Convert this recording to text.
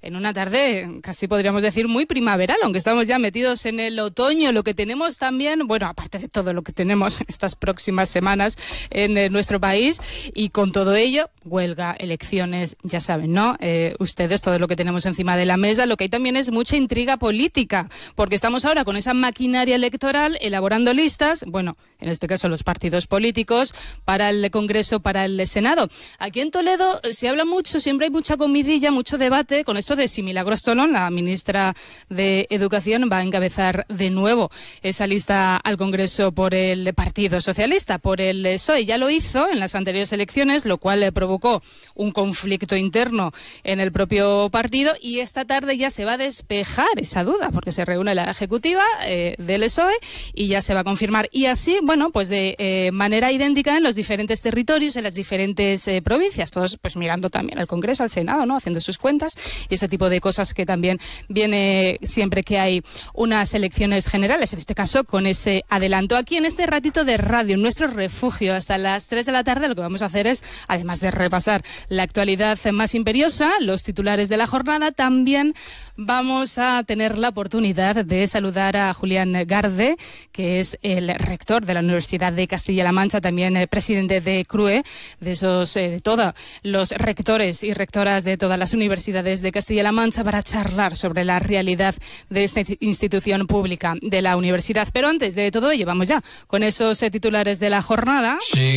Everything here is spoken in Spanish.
en una tarde, casi podríamos decir, muy primaveral, aunque estamos ya metidos en el otoño. Lo que tenemos también, bueno, aparte de todo lo que tenemos estas próximas semanas en nuestro país, y con todo ello, huelga, elecciones, ya saben, ¿no? Ustedes, todo lo que tenemos encima de la mesa, lo que hay también es mucha intriga política, porque estamos ahora con esa maquinaria electoral elaborando listas, bueno, en este caso los partidos políticos, para el Congreso, para el Senado. Aquí en Toledo se habla mucho, siempre hay mucha comidilla, mucho debate con esto de si Milagros Tolón, la ministra de Educación, va a encabezar de nuevo esa lista al Congreso por el Partido Socialista, por el PSOE. Ya lo hizo en las anteriores elecciones, lo cual provocó un conflicto interno en el propio partido, y esta tarde ya se va a despejar esa duda, porque se reúne la ejecutiva del PSOE y ya se va a confirmar. Y así, bueno, pues de manera idéntica en los diferentes territorios, en las diferentes provincias, todos pues mirando también al Congreso, al Senado, ¿no? Haciendo sus cuentas y ese tipo de cosas que también viene siempre que hay unas elecciones generales, en este caso con ese adelanto. Aquí en este ratito de radio, en nuestro refugio, hasta las 3 de la tarde, lo que vamos a hacer es, además de repasar la actualidad más imperiosa, los titulares de la jornada, también vamos a tener la oportunidad de saludar a Julián Garde, que es el rector de la Universidad de Castilla-La Mancha, también presidente de CRUE, de todos los rectores y rectoras de todas las universidades de Castilla-La Mancha, para charlar sobre la realidad de esta institución pública de la universidad. Pero antes de todo ello, vamos ya con esos titulares de la jornada. Sí.